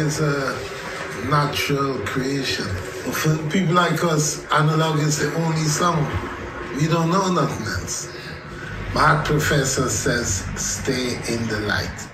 is a natural creation. For people like us, analog is the only sound. We don't know nothing else. My professor says, stay in the light.